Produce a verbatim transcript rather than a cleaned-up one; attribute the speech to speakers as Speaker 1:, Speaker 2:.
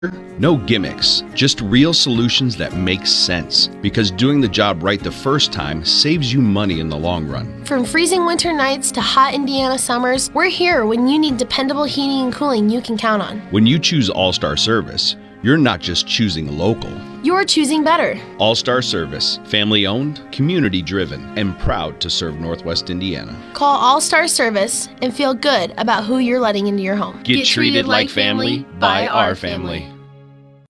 Speaker 1: No gimmicks, just real solutions that make sense. Because doing the job right the first time saves you money in the long run.
Speaker 2: From freezing winter nights to hot Indiana summers, we're here when you need dependable heating and cooling you can count on.
Speaker 1: When you choose All-Star Service, you're not just choosing local.
Speaker 2: You're choosing better.
Speaker 1: All-Star Service, family-owned, community-driven, and proud to serve Northwest Indiana.
Speaker 2: Call All-Star Service and feel good about who you're letting into your home.
Speaker 1: Get, Get treated, treated like family by our family.